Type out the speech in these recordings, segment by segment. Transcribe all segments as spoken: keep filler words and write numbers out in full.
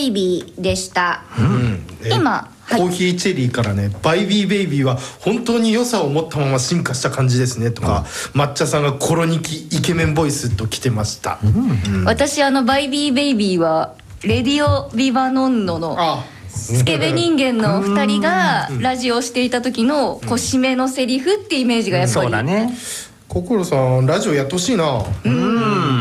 イビーでした、うん、今コーヒーチェリーからね、バイビーベイビーは本当に良さを持ったまま進化した感じですねとか、うん、抹茶さんがコロニキイケメンボイスと来てました、 うんうん、私あのバイビーベイビーはレディオビバノンノのスケベ人間のふたりがラジオをしていた時のこう締めのセリフってイメージがやっぱり、うん、そうだね。 心さんラジオやってほしいな。 うん、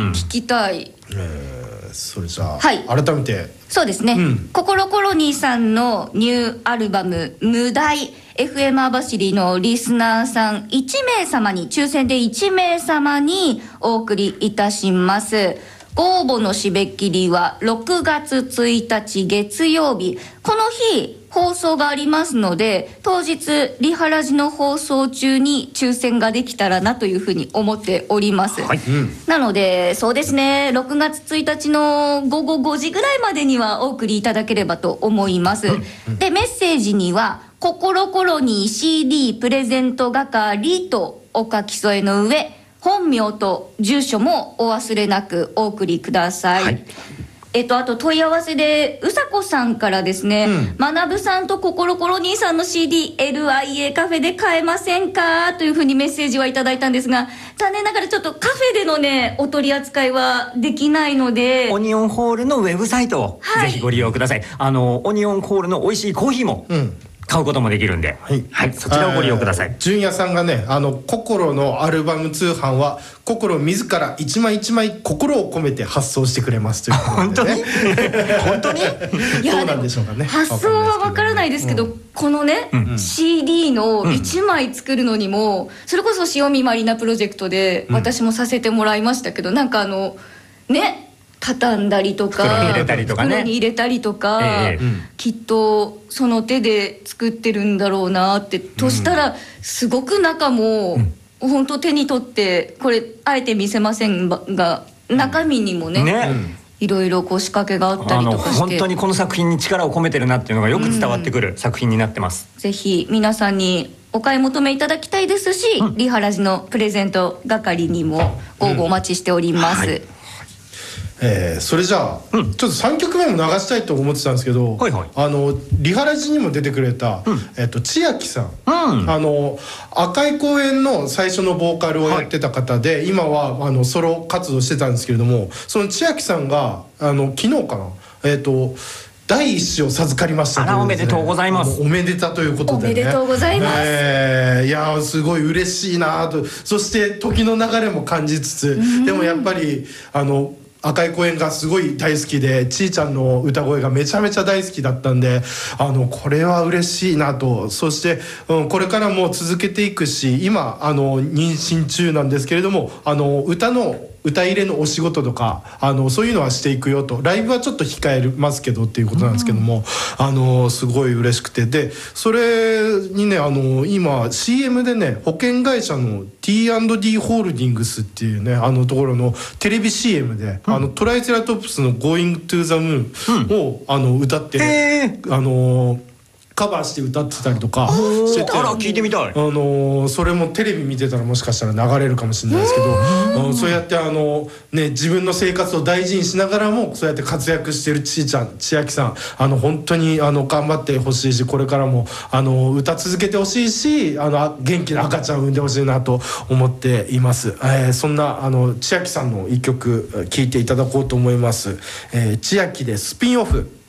聞きたい。 えー、それじゃあ、 はい、 改めてそうですね、うん、ココロコロニーさんのニューアルバム無題 エフエム 網走のリスナーさんいちめい様に抽選でいちめい様にお送りいたします。ご応募の締め切りはろくがつついたち月曜日。この日放送がありますので、当日リハラジの放送中に抽選ができたらなというふうに思っております、はい、うん、なのでそうですね、ろくがつついたちのごごごじぐらいまでにはお送りいただければと思います、うんうん、でメッセージにはココロコロニー シーディー プレゼント係とお書き添えの上、本名と住所もお忘れなくお送りください、はい、えっと、あと問い合わせでうさこさんからですね、まなぶさんとココロコロ兄さんの シーディー エルアイエー カフェで買えませんかというふうにメッセージはいただいたんですが、残念ながらちょっとカフェでのねお取り扱いはできないので、 オニオンホールのウェブサイトをぜひご利用ください、はい、あのオニオンホールの美味しいコーヒーも、うん、買うこともできるんで、はいはい、そちらをご利用ください。 純也さんがね、あの心のアルバム通販は心自ら一枚一枚心を込めて発送してくれますということで、ね、 本当に本当にいやどうなんでしょうかね。 発送は分からないですけど、うん、このね、うん、シーディー のいちまい作るのにも、うん、それこそ塩見マリナプロジェクトで私もさせてもらいましたけど、うん、なんかあのね畳んだりとか袋に入れたりとかね、 袋に入れたりとか、えー、きっとその手で作ってるんだろうなって、うん、としたらすごく中も、うん、本当手に取ってこれあえて見せませんが中身にもね、ね、いろいろこう仕掛けがあったりとかして、 本当にこの作品に力を込めてるなっていうのがよく伝わってくる作品になってます、 うん、ぜひ皆さんにお買い求めいただきたいですし、うん、リハラジのプレゼント係にもご応募お待ちしております、うん、はい、 えー、それじゃあ、うん、ちょっとさんきょくめも流したいと思ってたんですけど、はいはい、あのリハラジにも出てくれた、うん、えっと、千秋さん、うん、あの赤い公園の最初のボーカルをやってた方で、はい、今はあのソロ活動してたんですけれども、その千秋さんがあの昨日かな、えっと第一子を授かりましたという、ね、 あらおめでとうございます。 おめでたということでね、 おめでとうございます、 えー、いやすごい嬉しいなと、そして時の流れも感じつつ、でもやっぱりあの赤い公園がすごい大好きで、ちーちゃんの歌声がめちゃめちゃ大好きだったんで、あのこれは嬉しいなと。そして、うん、これからも続けていくし、今あの妊娠中なんですけれども、あの歌の歌入れのお仕事とかあのそういうのはしていくよと、ライブはちょっと控えますけどっていうことなんですけども、うん、あのすごい嬉しくて、でそれにね、あの今 シーエム でね、保険会社の ティーアンドディー ホールディングスっていうね、あのところのテレビ シーエム で、うん、あのトライセラトプスの Going to the Moon を、うん、あの歌って、あのカバーして歌ってたりとかしてて、 あら聞いてみたい、あのー、それもテレビ見てたらもしかしたら流れるかもしれないですけど、そうやってあの、ね、自分の生活を大事にしながらもそうやって活躍してるちーちゃん、千秋さん、あの本当にあの頑張ってほしいし、これからもあの歌続けてほしいし、あの元気な赤ちゃんを産んでほしいなと思っています、えー、そんなあの千秋さんの一曲聴いていただこうと思います、えー、千秋でスピンオフ。